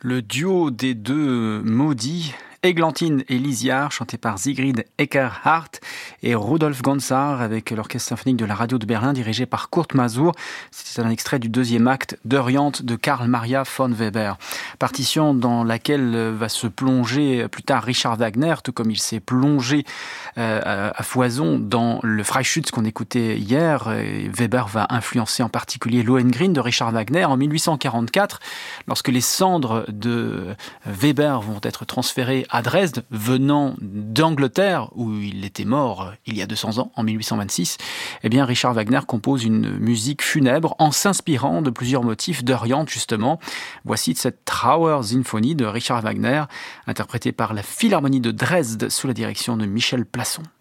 Le duo des deux maudits, Églantine et Lysiard, chanté par Sigrid Eckerhardt et Rudolf Gonzar avec l'orchestre symphonique de la radio de Berlin dirigé par Kurt Masur. C'est un extrait du deuxième acte d'Orient de Karl Maria von Weber. Partition dans laquelle va se plonger plus tard Richard Wagner, tout comme il s'est plongé à foison dans le Freischütz qu'on écoutait hier. Weber va influencer en particulier Lohengrin de Richard Wagner en 1844, lorsque les cendres de Weber vont être transférées à Dresde, venant d'Angleterre, où il était mort il y a 200 ans, en 1826, eh bien Richard Wagner compose une musique funèbre en s'inspirant de plusieurs motifs d'Orient, justement. Voici cette Trauersymphonie de Richard Wagner, interprétée par la Philharmonie de Dresde sous la direction de Michel Plasson.